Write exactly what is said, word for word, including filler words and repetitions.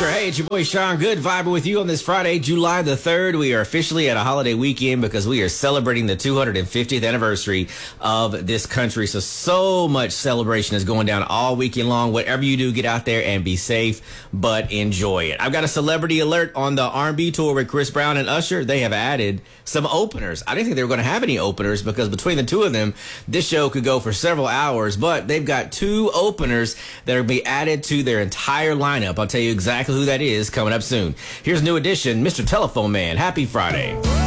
Usher. Hey, it's your boy Sean Good vibing with you on this Friday, July the third. We are officially at a holiday weekend because we are celebrating the two hundred fiftieth anniversary of this country. So, so much celebration is going down all weekend long. Whatever you do, get out there and be safe, but enjoy it. I've got a celebrity alert on the R and B tour with Chris Brown and Usher. They have added some openers. I didn't think they were going to have any openers because between the two of them, this show could go for several hours, but they've got two openers that are be added to their entire lineup. I'll tell you exactly who that is coming up soon. Here's New Edition, Mister Telephone Man. Happy Friday.